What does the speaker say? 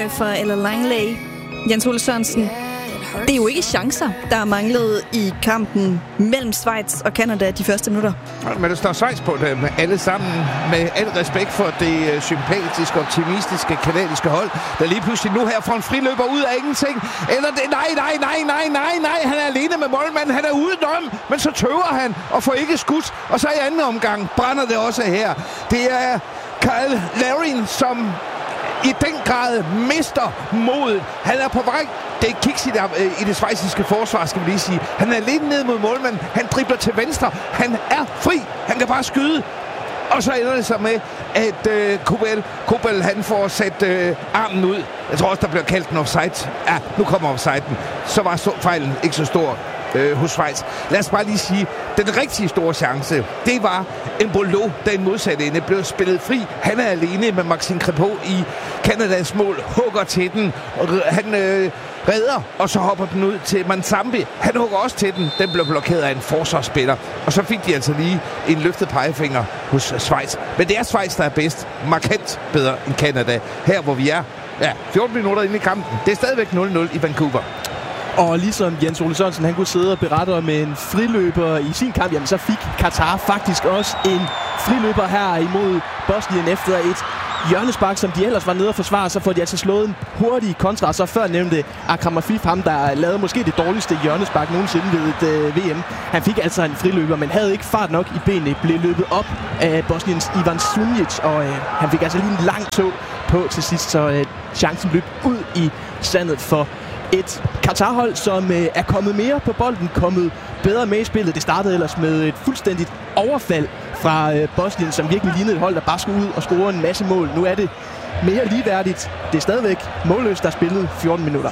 Boy for Ella Langley. Jens Ole Sørensen, det er jo ikke chancer, der er manglet i kampen mellem Schweiz og Canada de første minutter. Men der står Schweiz på dem alle sammen, med al respekt for det sympatiske, optimistiske kanadiske hold, der lige pludselig nu her får en friløber ud af ingenting. Eller det, nej, han er alene med målmanden, han er udenom, men så tøver han og får ikke skudt, og så i anden omgang brænder det også her. Det er Kyle Larin, som i den grad mister modet. Han er på vej. Det er kiks i det schweiziske forsvar, skal vi lige sige. Han er alene ned mod målmanden. Han dribler til venstre. Han er fri. Han kan bare skyde. Og så ender det så med, at Kobel han får sat armen ud. Jeg tror også, der bliver kaldt en offside. Ja, nu kommer offsiden. Så var fejlen ikke så stor hos Schweiz. Lad os bare lige sige, den rigtige store chance, det var Embolo, der i modsatte ende blev spillet fri. Han er alene med Maxime Crépeau i Kanadas mål, hugger til den. Han redder, og så hopper den ud til Manzambi. Han hugger også til den. Den blev blokeret af en forsvarsspiller. Og så fik de altså lige en løftet pegefinger hos Schweiz. Men det er Schweiz, der er bedst. Markant bedre end Canada. Her, hvor vi er 14 minutter inde i kampen. Det er stadigvæk 0-0 i Vancouver. Og ligesom Jens Ole Sørensen, han kunne sidde og berette om en friløber i sin kamp, jamen så fik Katar faktisk også en friløber her imod Bosnien efter et hjørnespark, som de ellers var nede og forsvare. Så får de altså slået en hurtig kontra. Så før nævnte Akram Afif, ham der lavede måske det dårligste hjørnespark nogensinde ved et VM. Han fik altså en friløber, men havde ikke fart nok i benene. Blev løbet op af Bosniens Ivan Sunjic, og han fik altså lige en lang tog på til sidst, så chancen løb ud i sandet for et Katar-hold, som er kommet mere på bolden, kommet bedre med i spillet. Det startede ellers med et fuldstændigt overfald fra Bosnien, som virkelig lignede et hold, der bare skulle ud og score en masse mål. Nu er det mere ligeværdigt. Det er stadigvæk målløst, der er spillet 14 minutter.